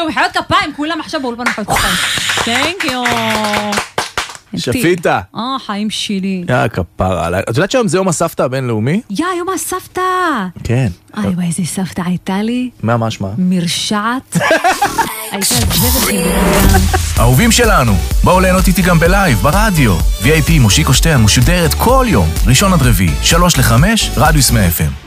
מחיאות כפיים, כולם עכשיו באולפן מחיאות כפיים. Thank you. שפיטה. חיים שלי. כפרה. את יודעת שהיום זה יום הסבתא הבינלאומי? יום הסבתא. כן. וואי, איזה סבתא הייתה לי. מה משמע? מרשעת. הייתה זבת בגן. אהובים שלנו, בואו ליהנות איתי גם בלייב, ברדיו. VIP מושיקו שטיין משודרת כל יום, ראשון עד רביעי, 3 ל-5, רדיוס 100 FM.